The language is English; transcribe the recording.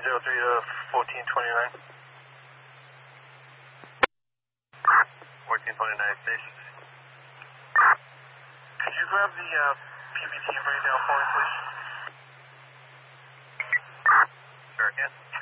703 to 1429. 1429 station. Could you grab the PVT breakdown for me, please? Sure, again.